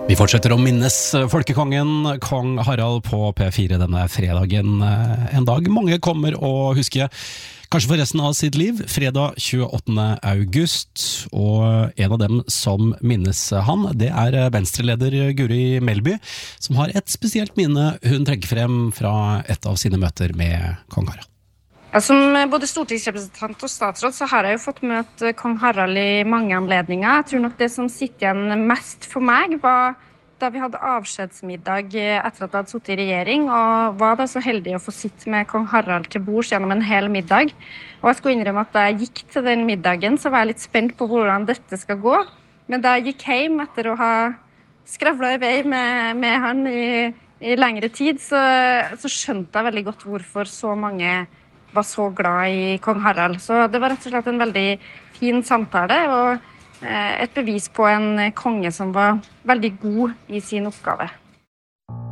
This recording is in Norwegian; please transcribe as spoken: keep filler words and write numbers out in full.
Vi fortsetter å minnes folkekongen, kong Harald på P fire denne fredagen. En dag mange kommer å huske, kanskje for resten av sitt liv, fredag tjueåttende august. Og en av dem som minnes han, det er Venstre-leder Guri Melby, som har et spesielt minne hun trekker frem fra et av sine møter med kong Harald. Ja, som både stortingsrepresentant og statsråd så har jeg jo fått møte kong Harald i mange anledninger. Jeg tror nok det som sitter igjen mest for meg var da vi hadde avskjedsmiddag etter at jeg hadde sittet i regjering, og var da så heldig å få sitte med kong Harald til bords gjennom en hel middag. Og jeg skulle innrømme at da jeg gikk til den middagen, så var jeg litt spent på hvordan dette skal gå. Men da jeg gikk hjem etter å ha skravlet i vei med, med han i, i lengre tid, så, så skjønte jeg veldig godt hvorfor så mange var så glad i kong Harald. Så det var rett og slett en veldig fin samtale, og eh, et bevis på en konge som var veldig god i sin oppgave.